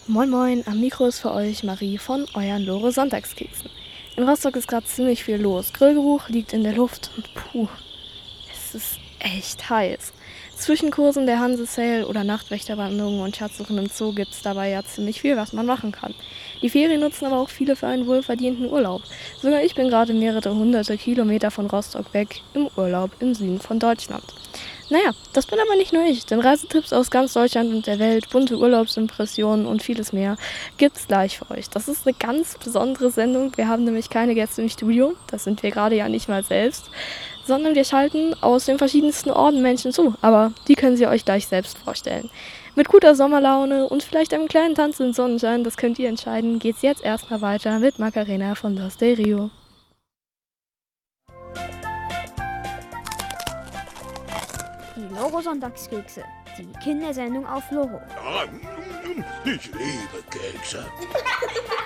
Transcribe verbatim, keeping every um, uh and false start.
Moin Moin, am Mikro ist für euch Marie von euren Lore Sonntagskeksen. In Rostock ist gerade ziemlich viel los. Grillgeruch liegt in der Luft und puh, es ist echt heiß. Zwischen Kursen der Hanse Sale oder Nachtwächterwanderungen und Schatzsuchen im Zoo gibt es dabei ja ziemlich viel, was man machen kann. Die Ferien nutzen aber auch viele für einen wohlverdienten Urlaub. Sogar ich bin gerade mehrere hunderte Kilometer von Rostock weg im Urlaub im Süden von Deutschland. Naja, das bin aber nicht nur ich, denn Reisetipps aus ganz Deutschland und der Welt, bunte Urlaubsimpressionen und vieles mehr gibt's gleich für euch. Das ist eine ganz besondere Sendung. Wir haben nämlich keine Gäste im Studio, das sind wir gerade ja nicht mal selbst, sondern wir schalten aus den verschiedensten Orten Menschen zu, aber die können Sie euch gleich selbst vorstellen. Mit guter Sommerlaune und vielleicht einem kleinen Tanz im Sonnenschein, das könnt ihr entscheiden, geht's jetzt erstmal weiter mit Macarena von Los Del Rio. Die Loro-Sonntagskekse, die Kindersendung auf Loro. Ah, Ich liebe Kekse.